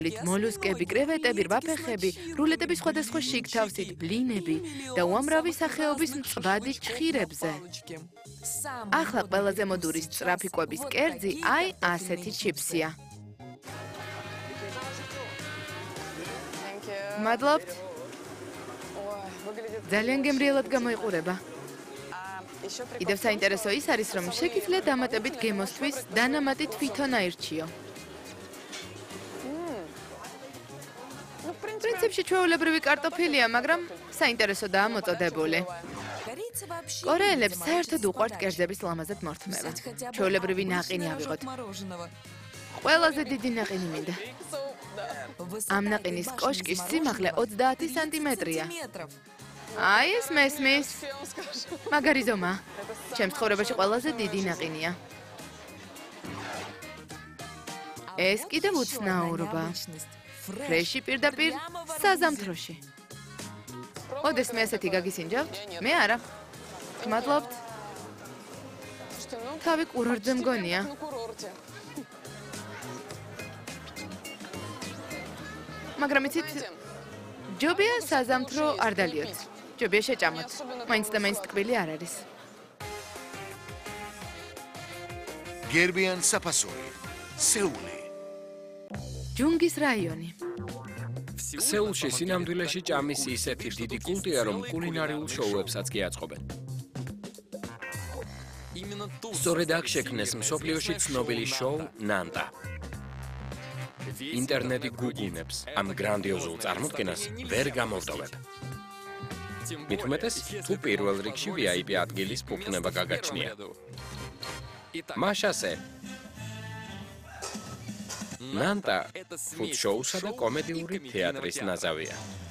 მოლუსკები, კრევეტები, რვაფეხები, რულეტები სხვადასხვა შიგთავსით, ბლინები და უამრავი სახეობის მწვადი ჩხირებზე. ახლა ყველაზე მოდურის სწრაფი კვების კერძი აი ასეთი ჩიპსია. მადლობთ. ძალიან გემრიელად გამოიყურება. კიდევ საინტერესო ის არის, რომ შეგიძლიათ დამატებით გემოსთვის დანამატი თვითონ აირჩიო. პრინციპში ჩვეულებრივი კარტოფილია, მაგრამ საინტერესოდაა მოწოდებული. კორეელებს საერთოდ უყვართ კერძების ლამაზად მორთმევა. ჩვეულებრივი ნაყინი ავიღოთ. ყველაზე დიდი ნაყინი მინდა. ამ ნაყინის კოშკის სიმაღლე 30 სანტიმეტრია. აი ეს მესმის. მაგარი ზომა. ჩემს ცხოვრებაში ყველაზე დიდი ნაყინია. ეს კიდევ უცნაურობა. ფრეში პირდაპირ საზამთროში. ოდესმე ასეთი გაგისინჯავთ? მე არა. მადლობთ. თავი კურორტზე მგონია. მაგრამ იცით, ჯობია საზამთრო არ დალიოთ. ჯობია შეჭამოთ. მაინც და მაინც ტკბილი არ არის. გერბიან საფასური. სეული. ჯუნგის რაიონი. სეულში სინამდვილეში ჭამის ისეთი დიდი კულტია, რომ კულინარიულ შოუებსაც კი აწყობენ. სწორედ აქ შექმნეს მსოფლიოში ცნობილი შოუ ნანტა. ინტერნეტი გუგლნებს ამ გრანდიოზულ წარმოდგენას ვერ გამოვტოვებ. მით უმეტეს, თუ პირველ რიგში VIP ადგილის ფუფუნება გაგაჩნია. მაშასე ნანტა ფუდ შოუსა და კომედიური თეატრის ნაზავია.